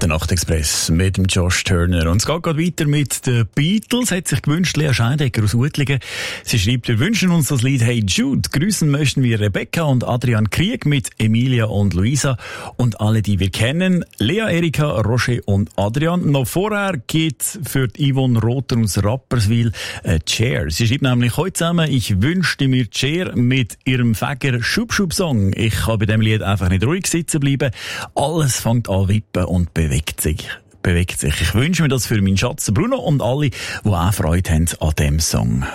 Der Nachtexpress mit dem Josh Turner. Und es geht gerade weiter mit den Beatles. Hat sich gewünscht, Lea Scheidegger aus Uetlingen. Sie schreibt, wir wünschen uns das Lied Hey Jude. Grüßen möchten wir Rebecca und Adrian Krieg mit Emilia und Luisa und alle, die wir kennen. Lea, Erika, Roger und Adrian. Noch vorher geht für Yvonne Rother aus Rapperswil Cher. Sie schreibt nämlich heute zusammen, ich wünschte mir Cher mit ihrem Fäger Schub-Schub-Song. Ich kann bei dem Lied einfach nicht ruhig sitzen bleiben. Alles fängt an wippen und bewegt sich. Ich wünsche mir das für meinen Schatz Bruno und alle, die auch Freude haben an diesem Song.